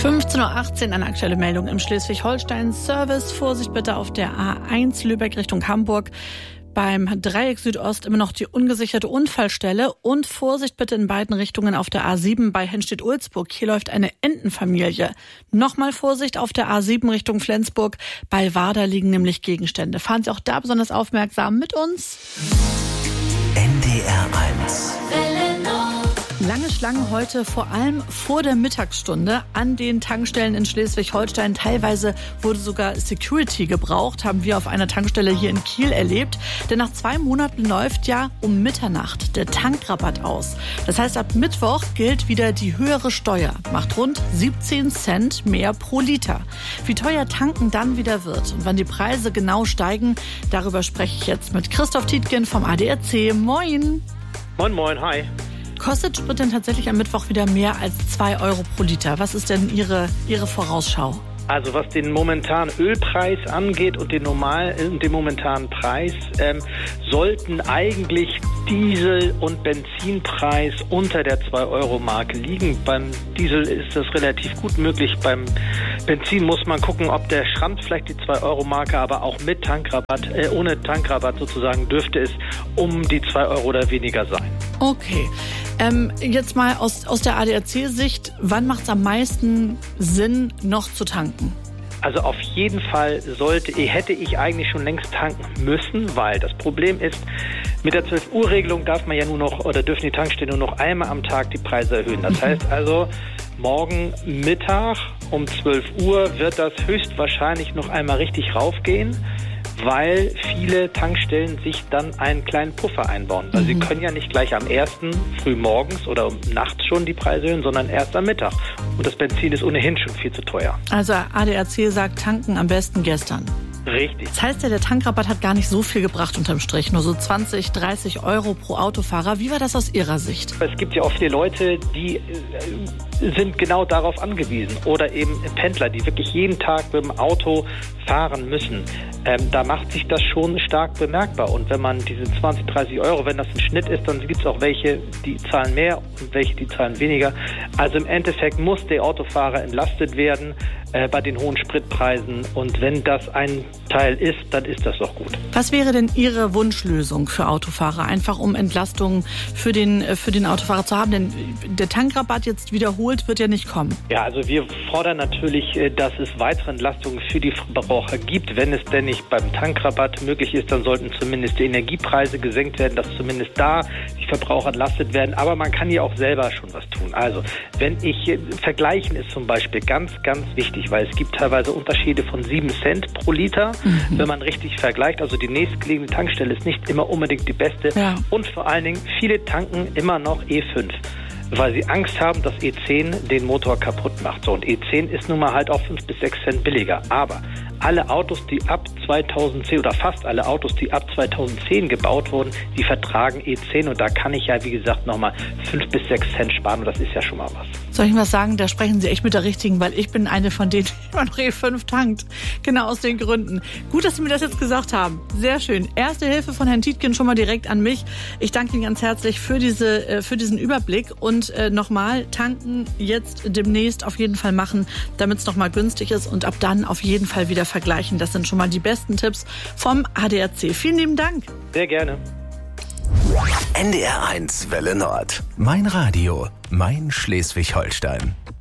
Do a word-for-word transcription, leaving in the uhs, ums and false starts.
fünfzehn Uhr achtzehn, eine aktuelle Meldung im Schleswig-Holstein. Service, Vorsicht bitte auf der A eins Lübeck Richtung Hamburg. Beim Dreieck Südost immer noch die ungesicherte Unfallstelle und Vorsicht bitte in beiden Richtungen auf der A sieben bei Hennstedt-Ulzburg. Hier läuft eine Entenfamilie. Nochmal Vorsicht auf der A sieben Richtung Flensburg. Bei Warder liegen nämlich Gegenstände. Fahren Sie auch da besonders aufmerksam mit uns. N D R eins. Lange Schlangen heute, vor allem vor der Mittagsstunde an den Tankstellen in Schleswig-Holstein. Teilweise wurde sogar Security gebraucht, haben wir auf einer Tankstelle hier in Kiel erlebt. Denn nach zwei Monaten läuft ja um Mitternacht der Tankrabatt aus. Das heißt, ab Mittwoch gilt wieder die höhere Steuer, macht rund siebzehn Cent mehr pro Liter. Wie teuer tanken dann wieder wird und wann die Preise genau steigen, darüber spreche ich jetzt mit Christoph Tietgen vom A D A C. Moin! Moin, moin, hi. Kostet Sprit denn tatsächlich am Mittwoch wieder mehr als zwei Euro pro Liter? Was ist denn Ihre, Ihre Vorausschau? Also was den momentanen Ölpreis angeht und den normal, den momentanen Preis, ähm, sollten eigentlich Diesel- und Benzinpreis unter der zwei Euro Marke liegen. Beim Diesel ist das relativ gut möglich. Beim Benzin muss man gucken, ob der schrammt vielleicht die zwei Euro Marke, aber auch mit Tankrabatt, äh, ohne Tankrabatt sozusagen dürfte es um die zwei Euro oder weniger sein. Okay. Ähm, jetzt mal aus, aus der A D A C-Sicht, wann macht es am meisten Sinn, noch zu tanken? Also auf jeden Fall sollte, hätte ich eigentlich schon längst tanken müssen, weil das Problem ist, mit der zwölf Uhr Regelung darf man ja nur noch, oder dürfen die Tankstellen nur noch einmal am Tag die Preise erhöhen. Das heißt also, morgen Mittag um zwölf Uhr wird das höchstwahrscheinlich noch einmal richtig raufgehen, weil viele Tankstellen sich dann einen kleinen Puffer einbauen. Weil mhm. sie können ja nicht gleich am ersten früh morgens oder nachts schon die Preise erhöhen, sondern erst am Mittag. Und das Benzin ist ohnehin schon viel zu teuer. Also A D A C sagt, tanken am besten gestern. Richtig. Das heißt ja, der Tankrabatt hat gar nicht so viel gebracht unterm Strich, nur so zwanzig, dreißig Euro pro Autofahrer. Wie war das aus Ihrer Sicht? Es gibt ja auch viele Leute, die sind genau darauf angewiesen. Oder eben Pendler, die wirklich jeden Tag mit dem Auto fahren müssen. Ähm, da macht sich das schon stark bemerkbar. Und wenn man diese zwanzig, dreißig Euro, wenn das ein Schnitt ist, dann gibt es auch welche, die zahlen mehr und welche, die zahlen weniger. Also im Endeffekt muss der Autofahrer entlastet werden äh, bei den hohen Spritpreisen. Und wenn das ein Teil ist, dann ist das doch gut. Was wäre denn Ihre Wunschlösung für Autofahrer? Einfach um Entlastung für den, für den Autofahrer zu haben? Denn der Tankrabatt jetzt wiederholt wird ja nicht kommen. Ja, also wir fordern natürlich, dass es weitere Entlastungen für die Verbraucher gibt. Wenn es denn nicht beim Tankrabatt möglich ist, dann sollten zumindest die Energiepreise gesenkt werden, dass zumindest da die Verbraucher entlastet werden. Aber man kann ja auch selber schon was tun. Also, wenn ich, vergleichen ist zum Beispiel ganz, ganz wichtig, weil es gibt teilweise Unterschiede von sieben Cent pro Liter, mhm. wenn man richtig vergleicht. Also die nächstgelegene Tankstelle ist nicht immer unbedingt die beste. Ja. Und vor allen Dingen, viele tanken immer noch E fünf. Weil sie Angst haben, dass E zehn den Motor kaputt macht. So, und E zehn ist nun mal halt auch fünf bis sechs Cent billiger. Aber alle Autos, die ab zweitausendzehn oder fast alle Autos, die ab zweitausendzehn gebaut wurden, die vertragen E zehn. Und da kann ich ja, wie gesagt, nochmal fünf bis sechs Cent sparen. Und das ist ja schon mal was. Soll ich was sagen? Da sprechen Sie echt mit der Richtigen, weil ich bin eine von denen, die immer noch E fünf tankt. Genau aus den Gründen. Gut, dass Sie mir das jetzt gesagt haben. Sehr schön. Erste Hilfe von Herrn Tietgen schon mal direkt an mich. Ich danke Ihnen ganz herzlich für diese, für diesen Überblick. Und äh, nochmal, tanken jetzt demnächst auf jeden Fall machen, damit es nochmal günstig ist. Und ab dann auf jeden Fall wieder vergleichen. Das sind schon mal die besten Tipps vom A D A C. Vielen lieben Dank. Sehr gerne. N D R eins Welle Nord. Mein Radio. Mein Schleswig-Holstein.